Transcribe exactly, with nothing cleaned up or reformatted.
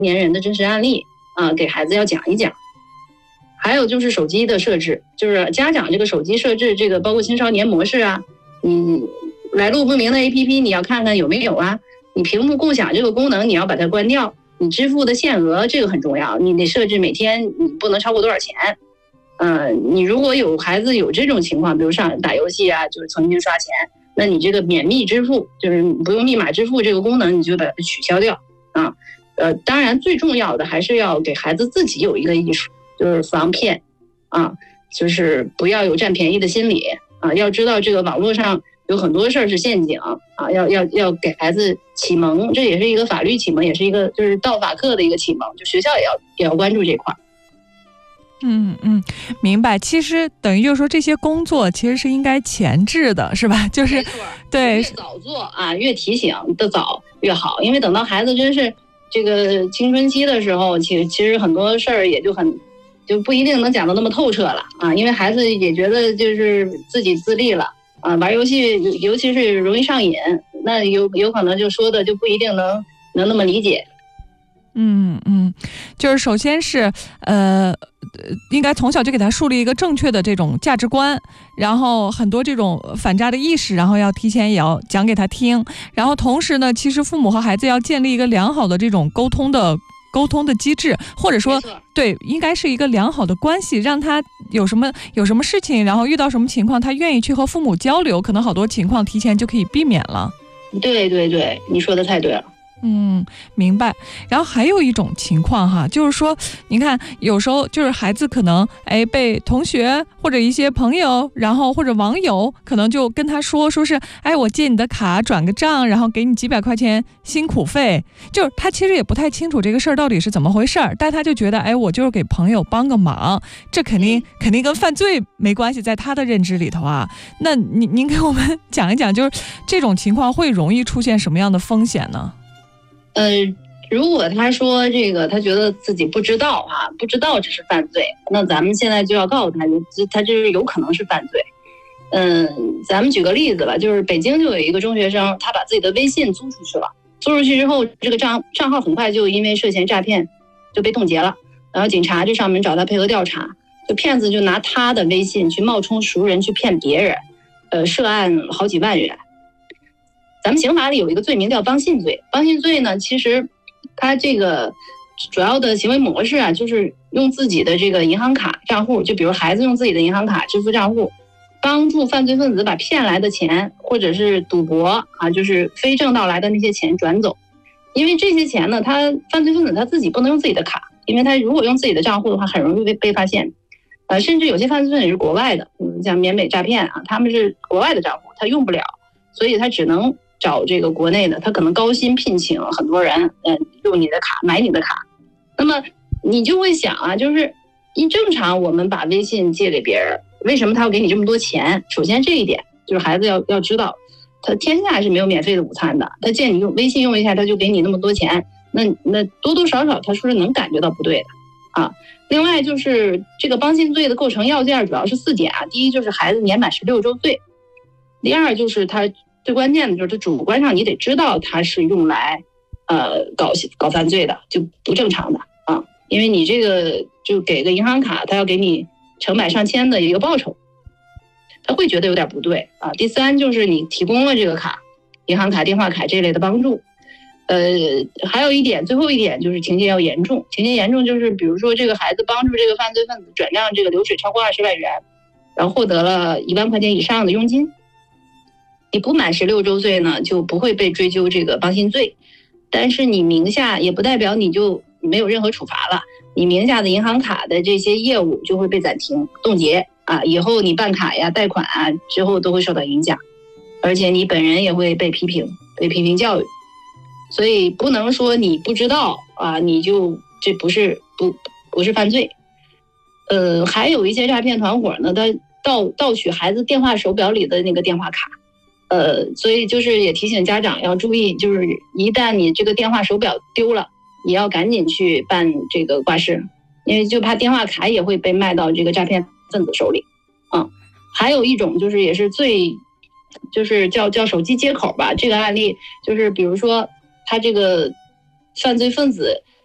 年人的真实案例啊、呃，给孩子要讲一讲。还有就是手机的设置，就是家长这个手机设置，这个包括青少年模式啊，你来路不明的 A P P 你要看看有没有啊，你屏幕共享这个功能你要把它关掉，你支付的限额这个很重要，你得设置每天你不能超过多少钱。呃，你如果有孩子有这种情况，比如上打游戏啊，就是曾经刷钱，那你这个免密支付，就是不用密码支付这个功能，你就把它取消掉啊。呃，当然最重要的还是要给孩子自己有一个意识，就是防骗啊，就是不要有占便宜的心理啊，要知道这个网络上有很多事儿是陷阱啊，要要要给孩子启蒙，这也是一个法律启蒙，也是一个就是道法课的一个启蒙，就学校也要也要关注这块。 嗯嗯，明白。其实等于就是说，这些工作其实是应该前置的，是吧？就是对， 越早做啊，越提醒的早越好，因为等到孩子真是这个青春期的时候，其实其实很多事儿也就很就不一定能讲得那么透彻了啊，因为孩子也觉得就是自己自立了啊，玩游戏尤其是容易上瘾，那有有可能就说的就不一定能能那么理解。 嗯嗯，就是首先是呃，应该从小就给他树立一个正确的这种价值观，然后很多这种反诈的意识，然后要提前也要讲给他听，然后同时呢，其实父母和孩子要建立一个良好的这种沟通的沟通的机制，或者说对，应该是一个良好的关系，让他有什么有什么事情，然后遇到什么情况，他愿意去和父母交流，可能好多情况提前就可以避免了。 对对对，你说的太对了。 嗯，明白。然后还有一种情况哈，就是说，你看，有时候就是孩子可能哎被同学或者一些朋友，然后或者网友可能就跟他说，说是哎我借你的卡转个账，然后给你几百块钱辛苦费，就是他其实也不太清楚这个事儿到底是怎么回事儿，但他就觉得哎我就是给朋友帮个忙，这肯定肯定跟犯罪没关系，在他的认知里头啊。那您您给我们讲一讲，就是这种情况会容易出现什么样的风险呢？ 呃，如果他说这个，他觉得自己不知道啊，不知道这是犯罪，那咱们现在就要告诉他，他就是有可能是犯罪。嗯，咱们举个例子吧，就是北京就有一个中学生，他把自己的微信租出去了，租出去之后，这个账账号很快就因为涉嫌诈骗就被冻结了，然后警察就上门找他配合调查，就骗子就拿他的微信去冒充熟人去骗别人，呃，涉案好几万元。咱们刑法里有一个罪名叫帮信罪，帮信罪呢，其实它这个主要的行为模式啊，就是用自己的这个银行卡账户，就比如孩子用自己的银行卡支付账户，帮助犯罪分子把骗来的钱或者是赌博啊，就是非正道来的那些钱转走。因为这些钱呢，他犯罪分子他自己不能用自己的卡，因为他如果用自己的账户的话，很容易被被发现。呃，甚至有些犯罪分子是国外的，嗯，像缅北诈骗啊，他们是国外的账户，他用不了，所以他只能找这个国内的，他可能高薪聘请很多人，嗯，用你的卡买你的卡。那么你就会想啊，就是一正常我们把微信借给别人，为什么他要给你这么多钱？首先这一点就是孩子要要知道，他天下是没有免费的午餐的。他见你用微信用一下，他就给你那么多钱，那那多多少少他是能感觉到不对的啊。另外就是这个帮信罪的构成要件主要是四点啊，第一就是孩子年满十六周岁，第二就是他。最关键的就是，他主观上你得知道他是用来，呃，搞搞犯罪的，就不正常的啊。因为你这个就给个银行卡，他要给你成百上千的一个报酬，他会觉得有点不对啊。第三就是你提供了这个卡，银行卡、电话卡这类的帮助。呃，还有一点，最后一点就是情节要严重，情节严重就是比如说这个孩子帮助这个犯罪分子转账这个流水超过二十万元，然后获得了一万块钱以上的佣金。你不满十六周岁呢，就不会被追究这个帮信罪，但是你名下也不代表你就没有任何处罚了，你名下的银行卡的这些业务就会被暂停、冻结啊，以后你办卡呀、贷款啊之后都会受到影响，而且你本人也会被批评、被批评教育，所以不能说你不知道啊，你就这不是不不是犯罪。呃，还有一些诈骗团伙呢，他盗盗取孩子电话手表里的那个电话卡。呃，所以就是也提醒家长要注意，就是一旦你这个电话手表丢了，你要赶紧去办这个挂失，因为就怕电话卡也会被卖到这个诈骗分子手里。嗯，还有一种就是也是最，就是叫叫手机接口吧，这个案例就是比如说他这个犯罪分子